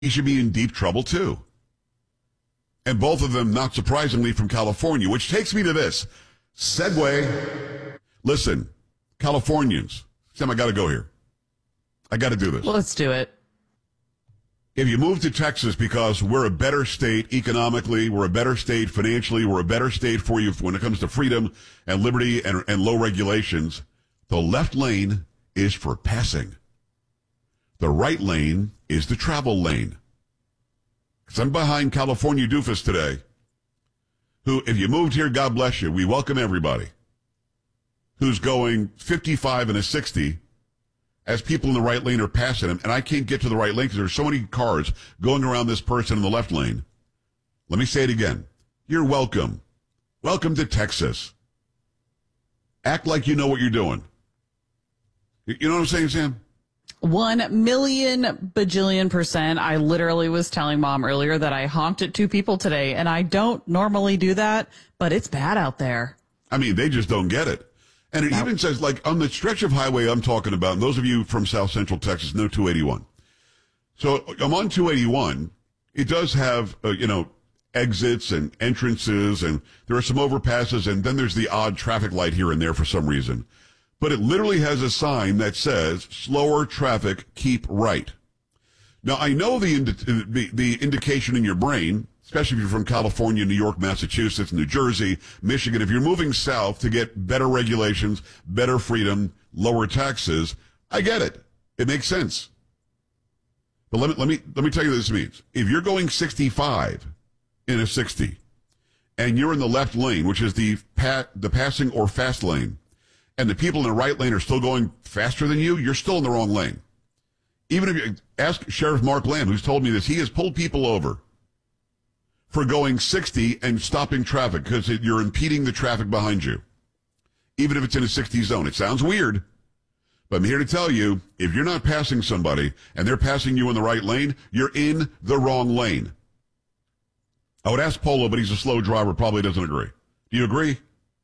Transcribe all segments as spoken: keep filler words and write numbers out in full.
he should be in deep trouble too. And both of them, not surprisingly, from California, which takes me to this. Segue. Listen, Californians. Sam, I got to go here. I got to do this. Well, let's do it. If you move to Texas because we're a better state economically, we're a better state financially, we're a better state for you when it comes to freedom and liberty and, and low regulations, the left lane is for passing. The right lane is the travel lane. Because I'm behind California doofus today, who, if you moved here, God bless you, we welcome everybody, who's going fifty-five and a sixty as people in the right lane are passing him, and I can't get to the right lane because there's so many cars going around this person in the left lane. Let me say it again. You're welcome. Welcome to Texas. Act like you know what you're doing. You know what I'm saying, Sam? One million bajillion percent. I literally was telling Mom earlier that I honked at two people today, and I don't normally do that, but it's bad out there. I mean, they just don't get it. And it Nope. even says, like, on the stretch of highway I'm talking about, and those of you from South Central Texas know two eighty-one. So I'm on two eighty-one. It does have, uh, you know, exits and entrances, and there are some overpasses, and then there's the odd traffic light here and there for some reason. But it literally has a sign that says, slower traffic, keep right. Now, I know the, indi- the, the indication in your brain, especially if you're from California, New York, Massachusetts, New Jersey, Michigan. If you're moving south to get better regulations, better freedom, lower taxes, I get it. It makes sense. But let me, let me, let me tell you what this means. If you're going sixty-five in a sixty, and you're in the left lane, which is the pa- the passing or fast lane, and the people in the right lane are still going faster than you, you're still in the wrong lane. Even if you ask Sheriff Mark Lamb, who's told me this, he has pulled people over for going sixty and stopping traffic because you're impeding the traffic behind you, even if it's in a sixty zone. It sounds weird, but I'm here to tell you, if you're not passing somebody and they're passing you in the right lane, you're in the wrong lane. I would ask Polo, but he's a slow driver, probably doesn't agree. Do you agree?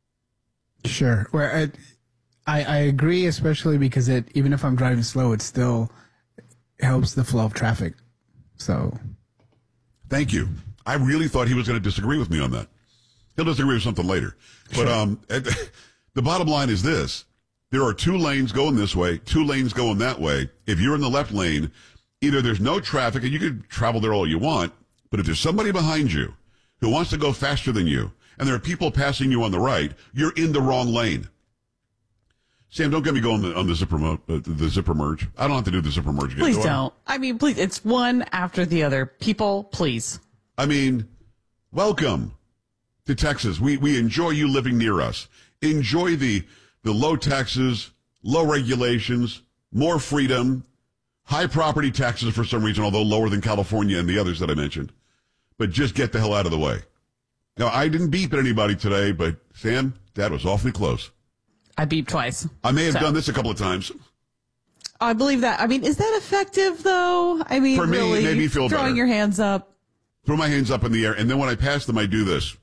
Sure. Well, I, I, I agree, especially because it, even if I'm driving slow, it still helps the flow of traffic. So. Thank you. I really thought he was going to disagree with me on that. He'll disagree with something later. But Sure. um, the bottom line is this. There are two lanes going this way, two lanes going that way. If you're in the left lane, either there's no traffic and you can travel there all you want, but if there's somebody behind you who wants to go faster than you, and there are people passing you on the right, you're in the wrong lane. Sam, don't get me going on the zipper, mo- uh, the zipper merge. I don't have to do the zipper merge again. Please do I? don't. I mean, please. It's one after the other. People, please. I mean, welcome to Texas. We we enjoy you living near us. Enjoy the the low taxes, low regulations, more freedom, high property taxes for some reason, although lower than California and the others that I mentioned. But just get the hell out of the way. Now, I didn't beep at anybody today, but Sam, that was awfully close. I beeped twice. I may have So. done this a couple of times. I believe that. I mean, is that effective, though? I mean, For me, really, it made me feel throwing better. your hands up. Throw my hands up in the air, and then when I pass them, I do this.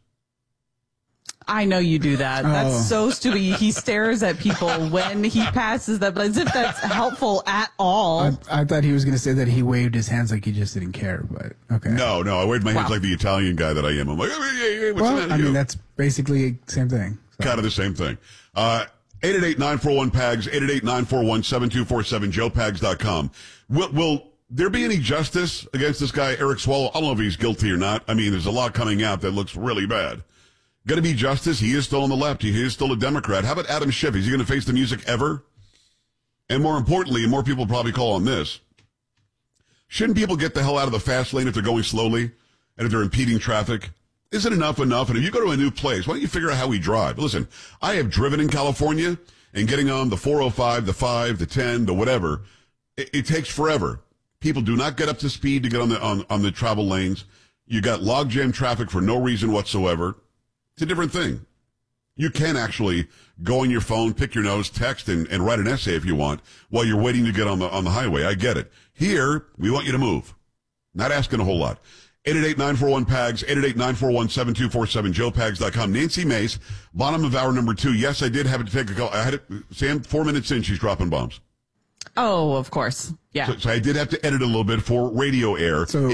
I know you do that. Oh. That's so stupid. He stares at people when he passes them, as if that's helpful at all. I, I thought he was going to say that he waved his hands like he just didn't care, but okay. No, no, I waved my hands Wow. like the Italian guy that I am. I'm like, hey, hey, hey, what's the Well, matter I with mean, you? that's basically the same thing. So. Kind of the same thing. Uh, eight eight eight, nine four one, P A G S, eight eight eight, nine four one, seven two four seven, joe pags dot com. Will, will there be any justice against this guy, Eric Swallow? I don't know if he's guilty or not. I mean, there's a lot coming out that looks really bad. Going to be justice? He is still on the left. He is still a Democrat. How about Adam Schiff? Is he going to face the music ever? And more importantly, and more people probably call on this, shouldn't people get the hell out of the fast lane if they're going slowly and if they're impeding traffic? Isn't enough enough? And if you go to a new place, why don't you figure out how we drive? Listen, I have driven in California, and getting on the four oh five, the five, the ten, the whatever, it, it takes forever. People do not get up to speed to get on the on, on the travel lanes. You got logjam traffic for no reason whatsoever. It's a different thing. You can actually go on your phone, pick your nose, text, and, and write an essay if you want while you're waiting to get on the on the highway. I get it. Here, we want you to move. Not asking a whole lot. eight eight eight, nine four one, P A G S, eight eight eight, nine four one, seven two four seven, joe pags dot com. Nancy Mace, bottom of hour number two. Yes, I did have to take a call. I had it, Sam, four minutes in, she's dropping bombs. Oh, of course. Yeah. So, so I did have to edit a little bit for radio air. So